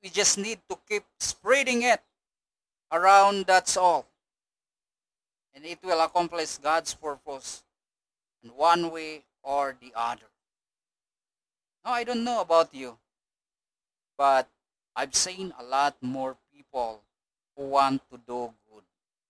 We just need to keep spreading it around, that's all. And it will accomplish God's purpose in one way or the other. Now, I don't know about you, but I've seen a lot more people who want to do good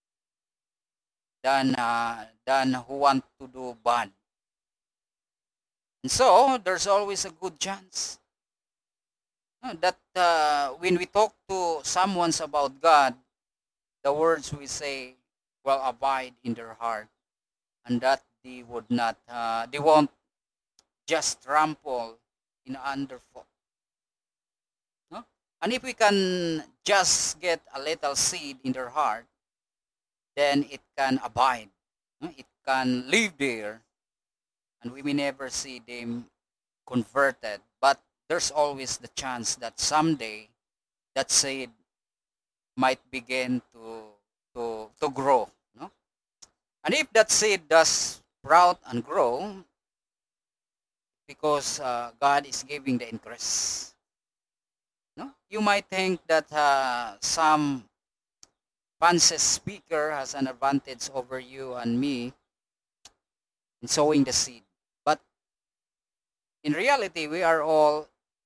than who want to do bad. And so there's always a good chance that when we talk to someone about God, the words we say will abide in their heart, and that they won't just trample in underfoot. No? And if we can just get a little seed in their heart, then it can abide. No? It can live there, and we may never see them converted. But there's always the chance that someday that seed might begin to grow. No? And if that seed does sprout and grow, because God is giving the increase. No? You might think that some fancy speaker has an advantage over you and me in sowing the seed. But in reality, we are all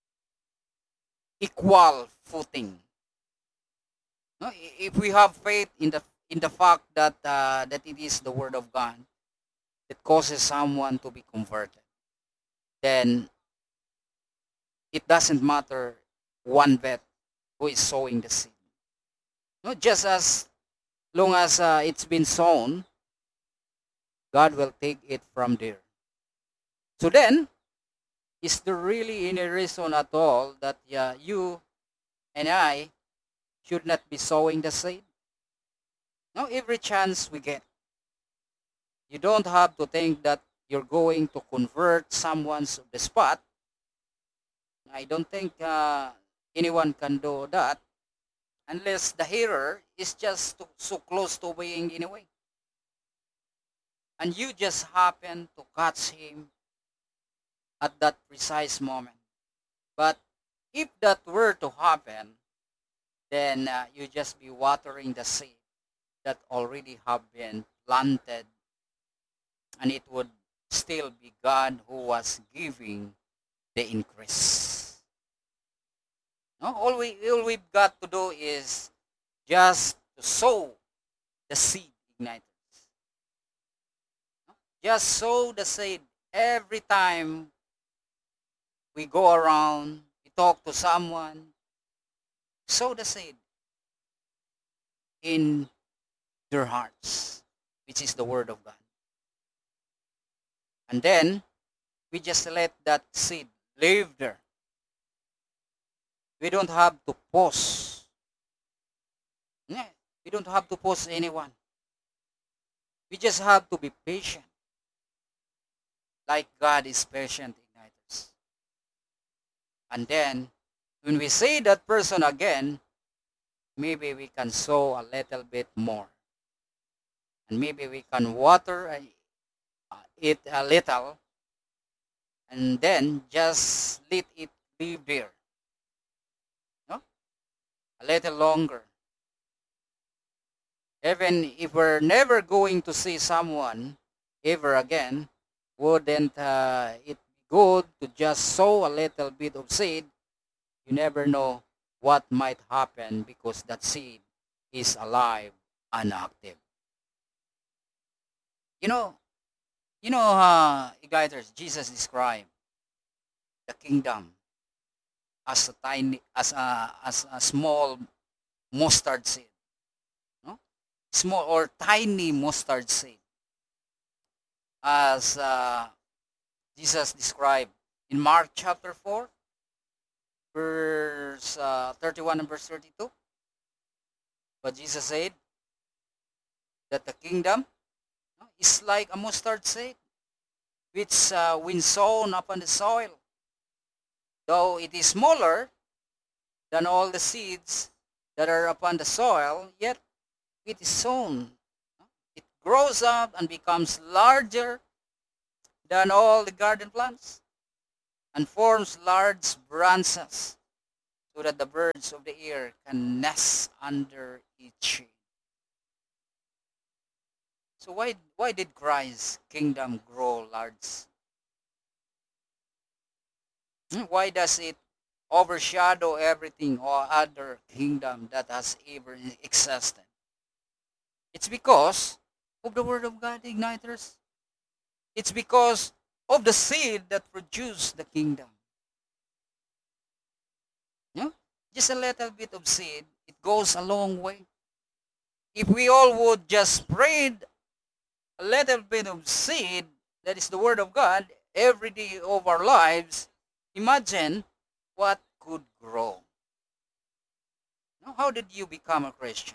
equal footing. No? If we have faith in the fact that it is the word of God that causes someone to be converted, then it doesn't matter one bit who is sowing the seed. No, just as long as it's been sown, God will take it from there. So then, is there really any reason at all that you and I should not be sowing the seed? No, every chance we get. You don't have to think that you're going to convert someone's the spot. I don't think anyone can do that unless the hearer is just so close to obeying anyway. And you just happen to catch him at that precise moment. But if that were to happen, then you just be watering the seed that already have been planted, and it would still be God who was giving the increase. No, all we've got to do is just to sow the seed, igniters. No? Just sow the seed every time we go around, we talk to someone. Sow the seed in their hearts, which is the word of God. And then we just let that seed live there. We don't have to pause. Yeah, we don't have to pause anyone. We just have to be patient. Like God is patient, igniters. And then when we see that person again, maybe we can sow a little bit more. And maybe we can water it a little, and then just let it live there. No? A little longer. Even if we're never going to see someone ever again, wouldn't it be good to just sow a little bit of seed? You never know what might happen because that seed is alive and active. You know, igniters, Jesus described the kingdom as a small mustard seed, no? Small or tiny mustard seed, as Jesus described in Mark chapter 4, verse 31 and verse 32. But Jesus said that the kingdom, no, is like a mustard seed, which when sown upon the soil, though it is smaller than all the seeds that are upon the soil, yet it is sown. It grows up and becomes larger than all the garden plants and forms large branches, so that the birds of the air can nest under its shade. So why did Christ's kingdom grow large? Why does it overshadow everything or other kingdom that has ever existed? It's because of the word of God, igniters. It's because of the seed that produced the kingdom. Yeah? Just a little bit of seed, it goes a long way. If we all would just spread a little bit of seed, that is the word of God, every day of our lives, imagine what could grow. Now, how did you become a Christian?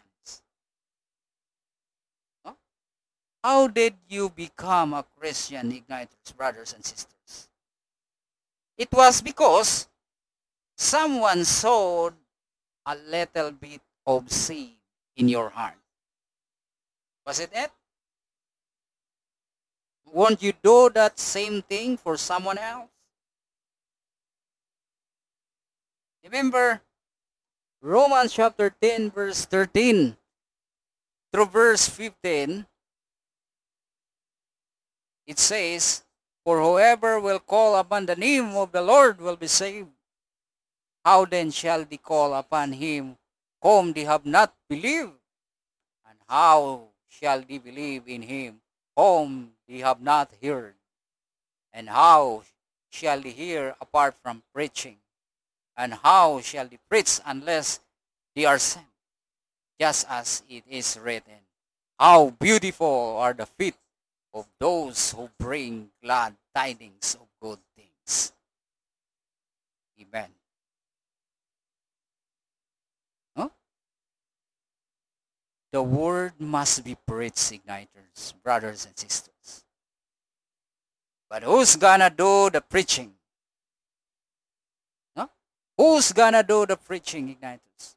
Huh? How did you become a Christian, igniters, brothers and sisters? It was because someone sowed a little bit of seed in your heart. Was it it? Won't you do that same thing for someone else? Remember Romans chapter 10 verse 13 through verse 15. It says, "For whoever will call upon the name of the Lord will be saved. How then shall they call upon him whom they have not believed? And how shall they believe in him whom they have not heard? And how shall they hear apart from preaching? And how shall they preach unless they are sent? Just as it is written, how beautiful are the feet of those who bring glad tidings of good things." Amen. Huh? The word must be preached, igniters, brothers and sisters. But who's gonna do the preaching? Huh? Who's gonna do the preaching, igniters?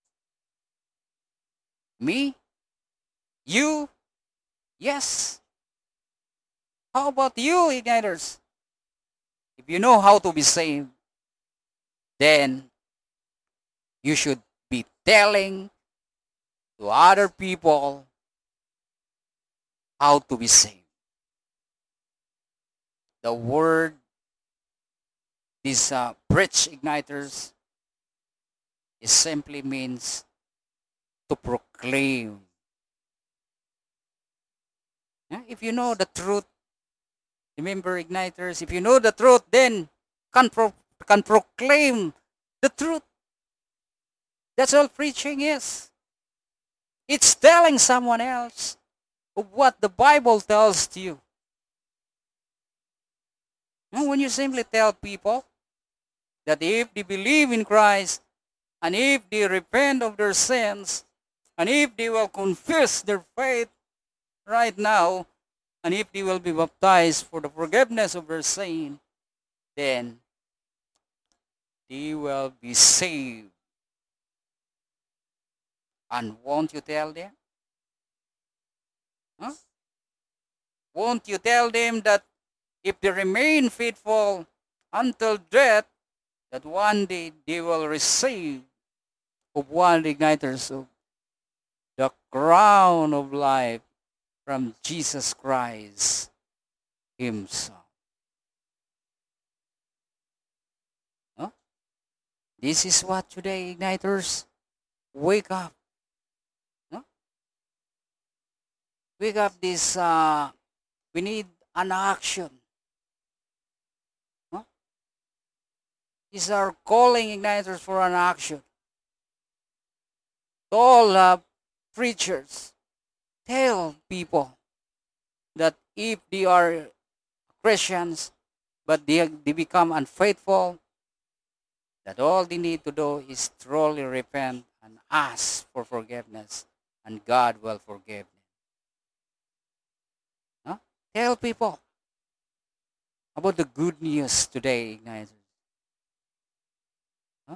Me? You? Yes. How about you, igniters? If you know how to be saved, then you should be telling to other people how to be saved. The word, these preach igniters, it simply means to proclaim. Yeah? If you know the truth, remember igniters, if you know the truth, then can, can proclaim the truth. That's all preaching is. It's telling someone else of what the Bible tells to you. And when you simply tell people that if they believe in Christ, and if they repent of their sins, and if they will confess their faith right now, and if they will be baptized for the forgiveness of their sin, then they will be saved. And won't you tell them? Huh? Won't you tell them that if they remain faithful until death, that one day they will receive of one igniters of the crown of life from Jesus Christ himself. Huh? This is what today, igniters, wake up. Huh? Wake up this, we need an action. Huh? These are calling igniters for an action. To all preachers, tell people that if they are Christians, but they become unfaithful, that all they need to do is truly repent and ask for forgiveness, and God will forgive them. Huh? Tell people about the good news today, igniters. Huh?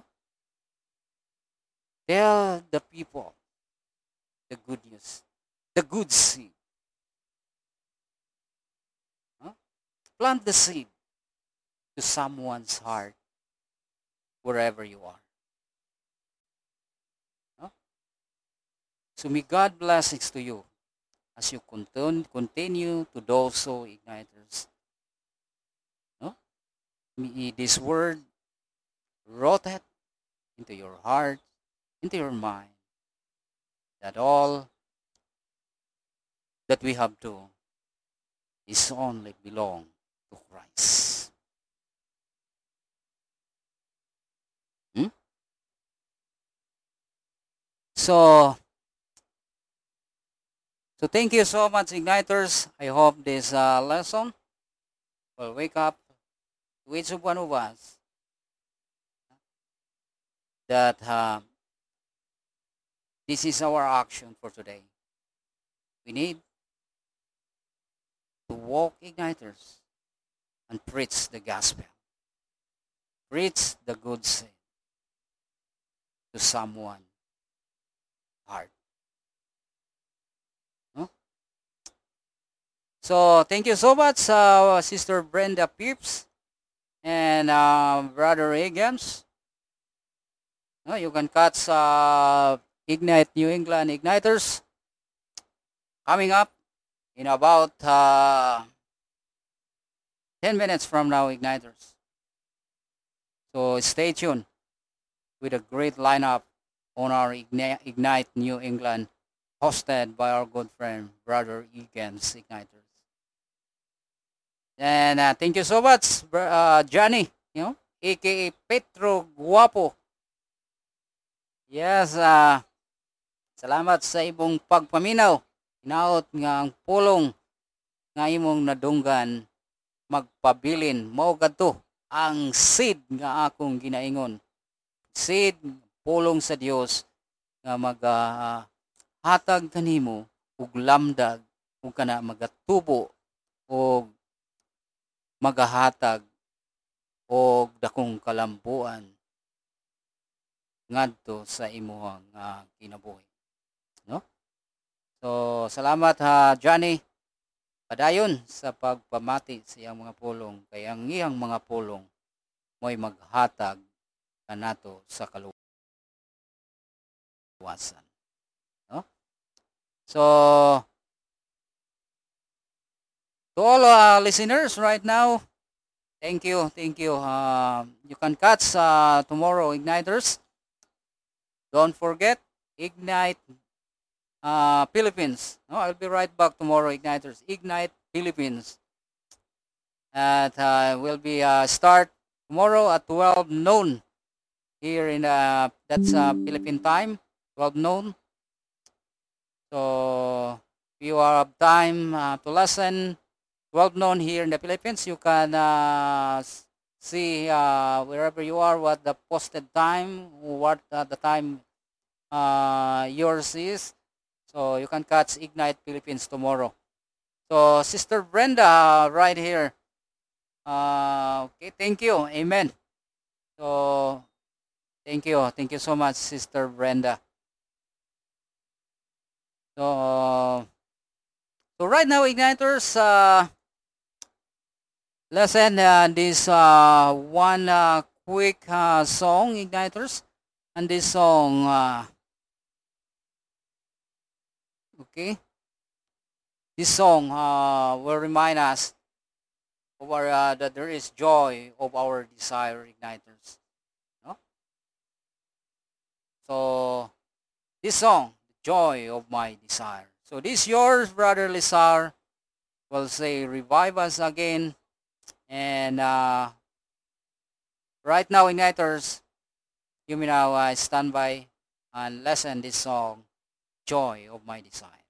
Tell the people the good news, the good seed. Huh? Plant the seed to someone's heart wherever you are. So may God blessings to you as you continue to do so, igniters. No? May this word rooted into your heart, into your mind, that all that we have to is only belong to Christ. Hmm? So, so thank you so much, igniters. I hope this lesson will wake up to each one of us that this is our action for today. We need to walk, igniters, and preach the gospel. Preach the good thing to someone hard. No? So thank you so much, Sister Brenda Peeps and Brother Higgins. No, you can catch Ignite New England Igniters coming up in about 10 minutes from now, Igniters. So stay tuned with a great lineup on our Ignite New England, hosted by our good friend, Brother Higgins Igniters. And thank you so much, Johnny, aka Petro Guapo. Yes, salamat sa ibong pagpaminaw. Inaot nga ang pulong nga imong nadunggan magpabilin mao kadto ang seed nga akong ginaingon. Seed pulong sa Dios nga hatag kanimo og lamdag ug kana magatubo og magahatag og dakong kalampuan ngadto sa imuhang kinabuhi, no? So salamat Johnny padayon sa pagpamati sa iyang mga pulong kay ang iyang mga pulong mo'y maghatag kanato sa kaluwasan, no? So to all listeners right now, thank you. You can catch tomorrow, Igniters. Don't forget, Ignite Philippines. No, I'll be right back tomorrow, Igniters. Ignite Philippines. At will be start tomorrow at 12 noon here in that's Philippine time, 12 noon. So if you have time to listen 12 noon here in the Philippines, you can see wherever you are what the posted time, what the time yours is. So you can catch Ignite Philippines tomorrow. So Sister Brenda right here. Okay, thank you. Amen. So thank you so much, Sister Brenda. So right now, Igniters, listen this one quick song, Igniters, and this song, okay, this song will remind us of that there is joy of our desire, Igniters. No? So this song, the joy of my desire. So this yours, Brother Lizar, will say, revive us again. And right now, Igniters, you may now stand by and listen this song, Joy of My Desire.